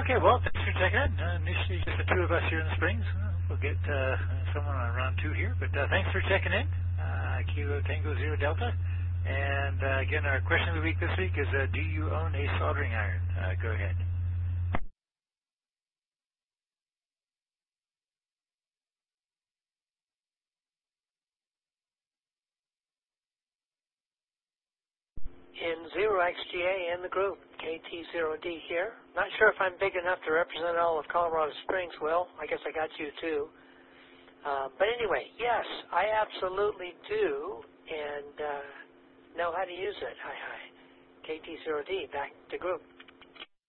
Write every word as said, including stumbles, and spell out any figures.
Okay, well, thanks for checking in. Uh, initially, just the two of us here in the Springs. Uh, we'll get uh, someone on round two here, but uh, thanks for checking in. Uh, Kilo Tango Zero Delta. And uh, again, our question of the week this week is, uh, do you own a soldering iron? Uh, go ahead. In zero X G A and the group, K T zero D here. Not sure if I'm big enough to represent all of Colorado Springs. Well, I guess I got you too. Uh, but anyway, yes, I absolutely do, and uh, know how to use it. Hi, hi. K T zero D, back to group.